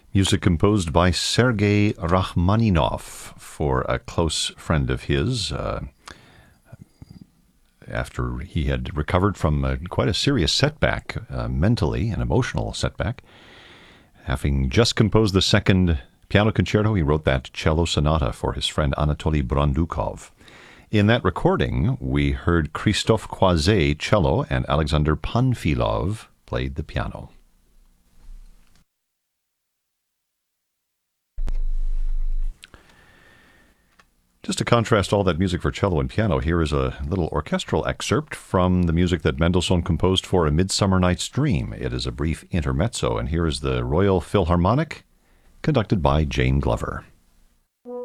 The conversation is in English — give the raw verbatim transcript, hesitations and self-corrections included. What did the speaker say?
Music composed by Sergei Rachmaninov for a close friend of his uh, after he had recovered from a, quite a serious setback, uh, mentally, an emotional setback. Having just composed the second piano concerto, he wrote that cello sonata for his friend Anatoly Brandukov. In that recording, we heard Christophe Croiset cello and Alexander Panfilov played the piano. Just to contrast all that music for cello and piano, here is a little orchestral excerpt from the music that Mendelssohn composed for A Midsummer Night's Dream. It is a brief intermezzo, and here is the Royal Philharmonic, conducted by Jane Glover.